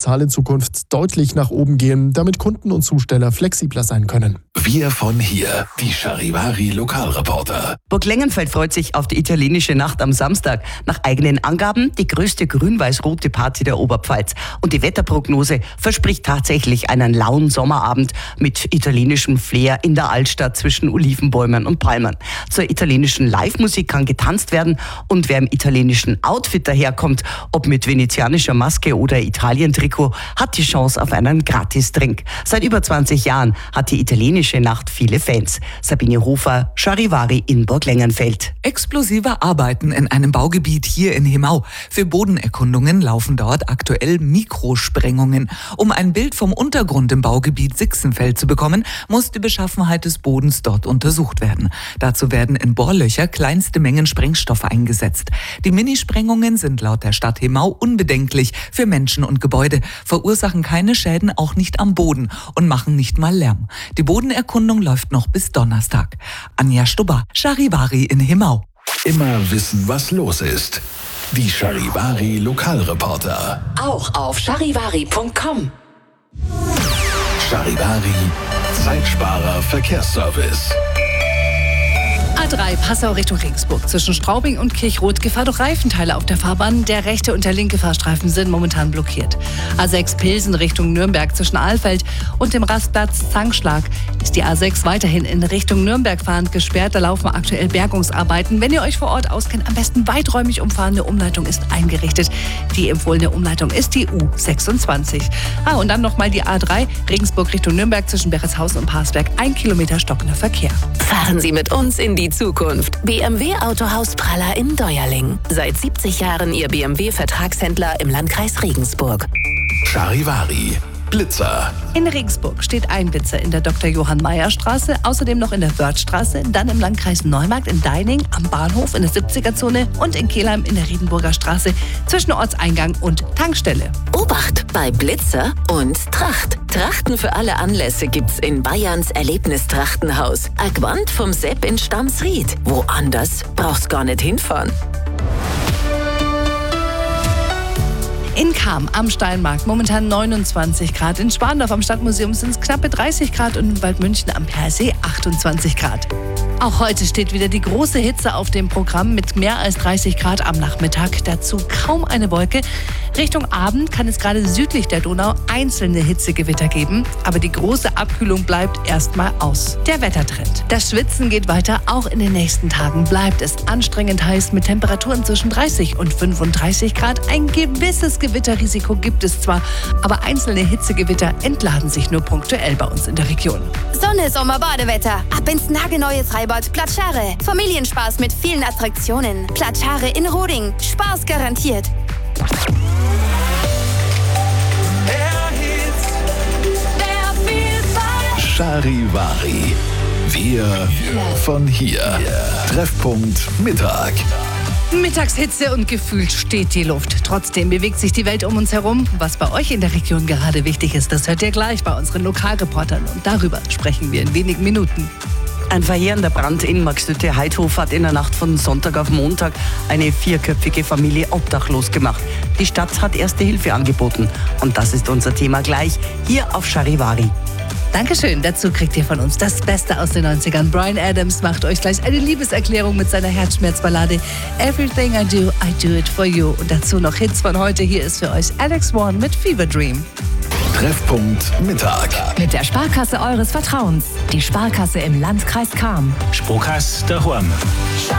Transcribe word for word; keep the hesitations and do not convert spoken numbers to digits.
Zahl in Zukunft deutlich nach oben gehen, damit Kunden und Zusteller flexibler sein können. Wir von hier, die Charivari Lokalreporter. Burg Lengenfeld freut sich auf die italienische Nacht am Samstag. Nach eigenen Angaben die größte grün-weiß-rote Party der Oberpfalz. Und die Wetterprognose verspricht tatsächlich einen lauen Sommerabend mit italienischem Flair in der Altstadt zwischen Olivenbäumen und Palmen. Zur italienischen Live-Musik kann getanzt werden und wer im italienischen Outfit daherkommt, ob mit venezianischer Maske oder Italien-Trikot, hat die Chance auf einen Gratis-Drink. Seit über zwanzig Jahren hat die italienische Nacht viele Fans. Sabine Hofer, Charivari in Burg Lengenfeld. Explosive Arbeiten in einem Baugebiet hier in Hemau. Für Bodenerkundungen laufen dort aktuell Mikrosprengungen. Um ein Bild vom Untergrund im Baugebiet Sixenfeld zu bekommen, muss die Beschaffenheit des Bodens dort untersucht werden. Dazu werden in Bohrlöcher kleinste Mengen Sprengstoff eingesetzt. Die Minisprengungen sind laut der Stadt Hemau unbedenklich für Menschen und Gebäude, verursachen keine Schäden, auch nicht am Boden und machen nicht mal Lärm. Die Bodenerkundung läuft noch bis Donnerstag. Anja Stubber, Charivari in Hemau. Immer wissen, was los ist. Die Charivari Lokalreporter. Auch auf charivari punkt com. Charivari, Zeitsparer Verkehrsservice. A drei Passau Richtung Regensburg. Zwischen Straubing und Kirchroth Gefahr durch Reifenteile auf der Fahrbahn. Der rechte und der linke Fahrstreifen sind momentan blockiert. A sechs Pilsen Richtung Nürnberg zwischen Ahlfeld und dem Rastplatz Zankschlag ist die A sechs weiterhin in Richtung Nürnberg fahrend gesperrt. Da laufen aktuell Bergungsarbeiten. Wenn ihr euch vor Ort auskennt, am besten weiträumig umfahrende Umleitung ist eingerichtet. Die empfohlene Umleitung ist die U sechsundzwanzig. Ah, und dann nochmal die A drei Regensburg Richtung Nürnberg zwischen Beretshausen und Parsberg. Ein Kilometer stockender Verkehr. Fahren Sie mit uns in die Zukunft. B M W Autohaus Praller in Deuerling. Seit siebzig Jahren Ihr B M W-Vertragshändler im Landkreis Regensburg. Charivari, Blitzer. In Regensburg steht ein Blitzer in der Doktor Johann Mayer Straße, außerdem noch in der Wörthstraße, dann im Landkreis Neumarkt in Deining, am Bahnhof in der siebziger-Zone und in Kelheim in der Riedenburger Straße zwischen Ortseingang und Tankstelle. Obacht bei Blitzer und Tracht. Trachten für alle Anlässe gibt's in Bayerns Erlebnistrachtenhaus. Agwand vom Sepp in Stamsried. Woanders brauchst gar nicht hinfahren. In Cham am Steinmarkt momentan neunundzwanzig Grad. In Spandorf am Stadtmuseum sind es knappe dreißig Grad und in Waldmünchen am Persee achtundzwanzig Grad. Auch heute steht wieder die große Hitze auf dem Programm mit mehr als dreißig Grad am Nachmittag. Dazu kaum eine Wolke. Richtung Abend kann es gerade südlich der Donau einzelne Hitzegewitter geben. Aber die große Abkühlung bleibt erstmal aus. Der Wettertrend. Das Schwitzen geht weiter. Auch in den nächsten Tagen bleibt es anstrengend heiß mit Temperaturen zwischen dreißig und fünfunddreißig Grad. Ein gewisses Gewitterrisiko gibt es zwar, aber einzelne Hitzegewitter entladen sich nur punktuell bei uns in der Region. Sonne, Sommer, Badewetter. Ab ins nagelneue Freibad Platschare. Familienspaß mit vielen Attraktionen. Platschare in Roding. Spaß garantiert. Charivari. Wir von hier. Treffpunkt Mittag. Mittagshitze und gefühlt steht die Luft. Trotzdem bewegt sich die Welt um uns herum. Was bei euch in der Region gerade wichtig ist, das hört ihr gleich bei unseren Lokalreportern. Und darüber sprechen wir in wenigen Minuten. Ein verheerender Brand in Markstütte-Heidhof hat in der Nacht von Sonntag auf Montag eine vierköpfige Familie obdachlos gemacht. Die Stadt hat erste Hilfe angeboten. Und das ist unser Thema gleich hier auf Charivari. Dankeschön. Dazu kriegt ihr von uns das Beste aus den neunzigern. Bryan Adams macht euch gleich eine Liebeserklärung mit seiner Herzschmerzballade Everything I Do, I Do It For You. Und dazu noch Hits von heute. Hier ist für euch Alex Warren mit Fever Dream. Treffpunkt Mittag. Mit der Sparkasse eures Vertrauens. Die Sparkasse im Landkreis Cham. Sparkasse daheim.